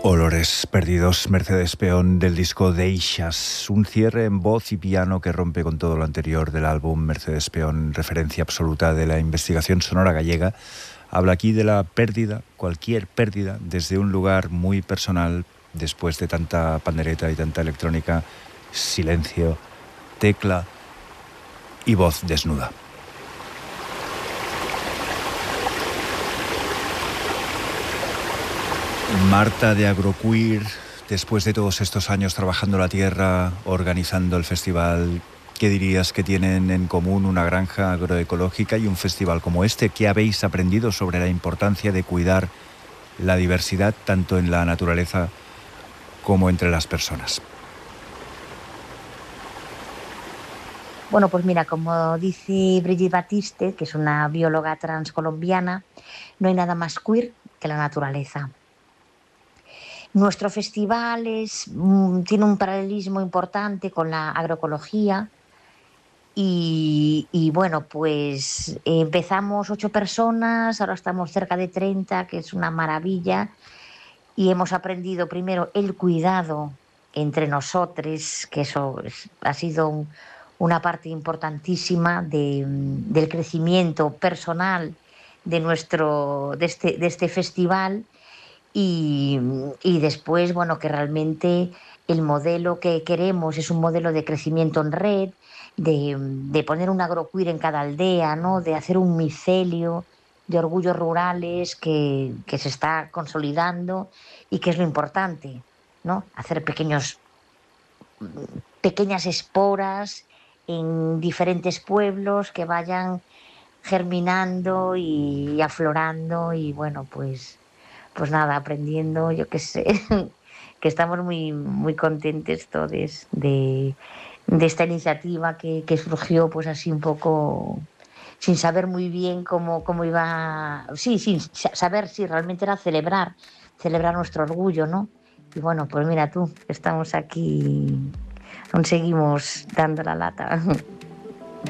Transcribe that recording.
Olores perdidos, Mercedes Peón, del disco Deixas, un cierre en voz y piano que rompe con todo lo anterior del álbum. Mercedes Peón, referencia absoluta de la investigación sonora gallega, habla aquí de la pérdida, cualquier pérdida, desde un lugar muy personal, después de tanta pandereta y tanta electrónica, silencio, tecla y voz desnuda. Marta de Agroqueer, después de todos estos años trabajando la tierra, organizando el festival, ¿qué dirías que tienen en común una granja agroecológica y un festival como este? ¿Qué habéis aprendido sobre la importancia de cuidar la diversidad tanto en la naturaleza como entre las personas? Bueno, pues mira, como dice Brigitte Batiste, que es una bióloga transcolombiana, no hay nada más queer que la naturaleza. Nuestro festival tiene un paralelismo importante con la agroecología y bueno, pues empezamos 8 personas, ahora estamos cerca de 30, que es una maravilla, y hemos aprendido primero el cuidado entre nosotros, que ha sido una parte importantísima del crecimiento personal de este festival y, y después, bueno, que realmente el modelo que queremos es un modelo de crecimiento en red, de poner un agroqueer en cada aldea, ¿no? De hacer un micelio de orgullos rurales que se está consolidando y que es lo importante, ¿no? Hacer pequeñas esporas en diferentes pueblos que vayan germinando y aflorando y bueno, pues nada, aprendiendo, yo qué sé, que estamos muy, muy contentos todos de esta iniciativa que surgió pues así un poco sin saber muy bien cómo iba, sí, sin saber si realmente era celebrar nuestro orgullo, ¿no? Y bueno, pues mira tú, estamos aquí, aún seguimos dando la lata.